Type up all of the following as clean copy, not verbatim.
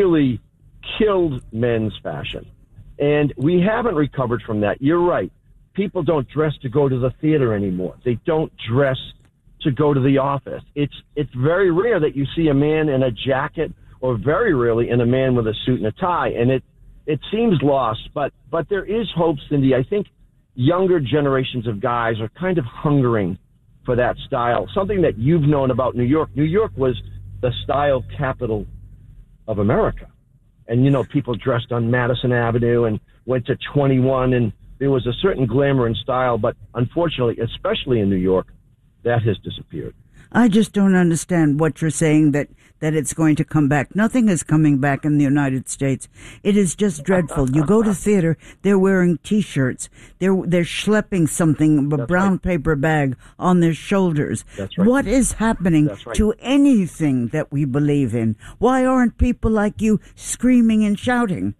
really killed men's fashion. And we haven't recovered from that. You're right. People don't dress to go to the theater anymore. They don't dress to go to the office. It's very rare that you see a man in a jacket, or very rarely in a man with a suit and a tie. And it seems lost, but there is hope, Cindy. I think younger generations of guys are kind of hungering for that style, something that you've known about New York. New York was the style capital of America. And, people dressed on Madison Avenue and went to 21, and there was a certain glamour and style, but unfortunately, especially in New York, that has disappeared. I just don't understand what you're saying, that it's going to come back. Nothing is coming back in the United States. It is just dreadful. You go to theater, they're wearing T-shirts. They're schlepping something, a brown paper bag on their shoulders. That's right. What is happening to anything that we believe in? Why aren't people like you screaming and shouting?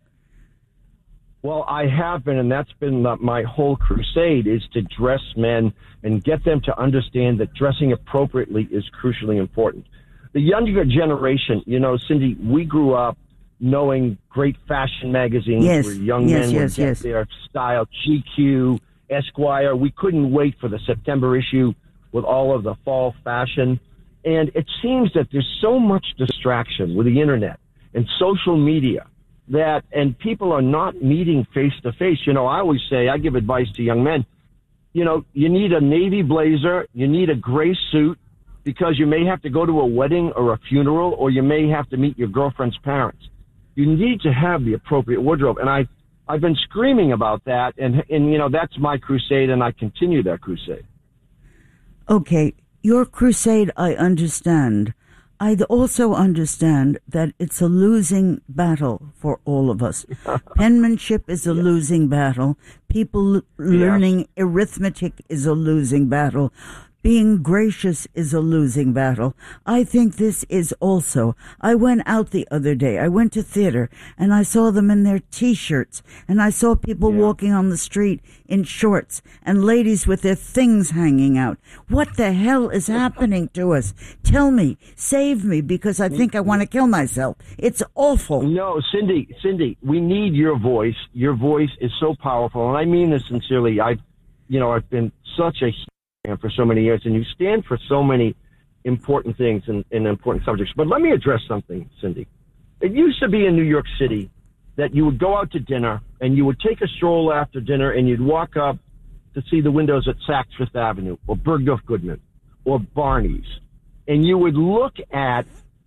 Well, I have been, and that's been my whole crusade, is to dress men and get them to understand that dressing appropriately is crucially important. The younger generation, Cindy, we grew up knowing great fashion magazines where young men would get their style, GQ, Esquire. We couldn't wait for the September issue with all of the fall fashion. And it seems that there's so much distraction with the internet and social media and people are not meeting face to face. I always say, I give advice to young men, you need a navy blazer, you need a gray suit, because you may have to go to a wedding or a funeral, or you may have to meet your girlfriend's parents. You need to have the appropriate wardrobe. And I've been screaming about that, and that's my crusade, and I continue that crusade. Okay, your crusade, I understand. I also understand that it's a losing battle for all of us. Penmanship is a losing battle. People learning arithmetic is a losing battle. Being gracious is a losing battle. I think this is also. I went out the other day. I went to theater, and I saw them in their T-shirts, and I saw people walking on the street in shorts, and ladies with their things hanging out. What the hell is happening to us? Tell me, save me, because I think I want to kill myself. It's awful. No, Cindy, we need your voice. Your voice is so powerful, and I mean this sincerely. I've been such a for so many years, and you stand for so many important things and important subjects. But let me address something, Cindy. It used to be in New York City that you would go out to dinner, and you would take a stroll after dinner, and you'd walk up to see the windows at Saks Fifth Avenue, or Bergdorf Goodman, or Barney's, and you would look at,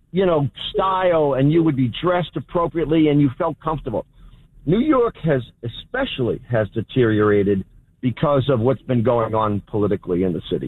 style, and you would be dressed appropriately, and you felt comfortable. New York has deteriorated because of what's been going on politically in the city.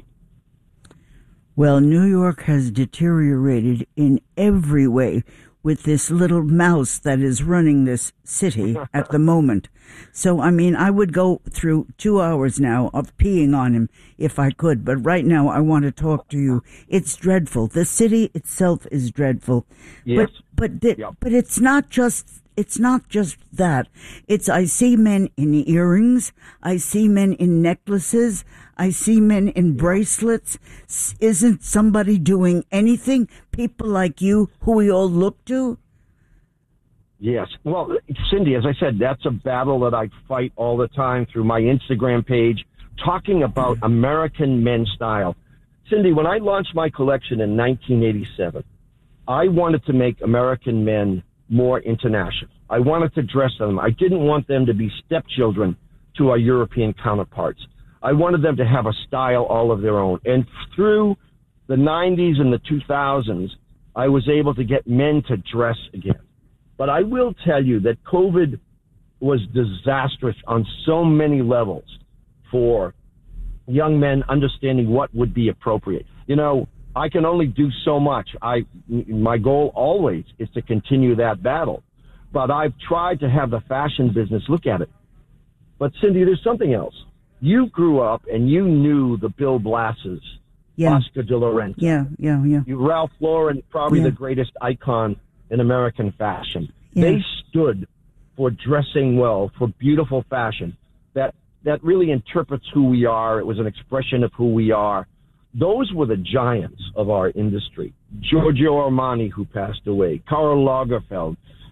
Well, New York has deteriorated in every way with this little mouse that is running this city at the moment. So, I would go through 2 hours now of peeing on him if I could, but right now I want to talk to you. It's dreadful. The city itself is dreadful. Yes. But it's not just that. I see men in earrings. I see men in necklaces. I see men in bracelets. Isn't somebody doing anything? People like you, who we all look to? Yes. Well, Cindy, as I said, that's a battle that I fight all the time through my Instagram page, talking about American men's style. Cindy, when I launched my collection in 1987, I wanted to make American men more international. I wanted to dress them. I didn't want them to be stepchildren to our European counterparts. I wanted them to have a style all of their own. And through the 90s and the 2000s, I was able to get men to dress again. But I will tell you that COVID was disastrous on so many levels for young men understanding what would be appropriate. I can only do so much. My goal always is to continue that battle. But I've tried to have the fashion business look at it. But Cindy, there's something else. You grew up and you knew the Bill Blasses, Oscar de la Renta. Yeah. Ralph Lauren, probably the greatest icon in American fashion. Yeah. They stood for dressing well, for beautiful fashion. That really interprets who we are. It was an expression of who we are. Those were the giants of our industry. Giorgio Armani, who passed away, Karl Lagerfeld,